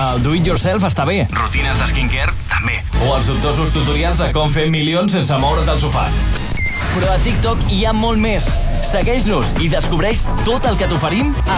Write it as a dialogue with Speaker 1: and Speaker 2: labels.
Speaker 1: el do-it-yourself està bé. Rutines de skincare, també. O els dubtosos tutorials de com fer milions sense moure't del sofà. Però a TikTok hi ha molt més. Segueix-nos i descobreix tot el que t'oferim a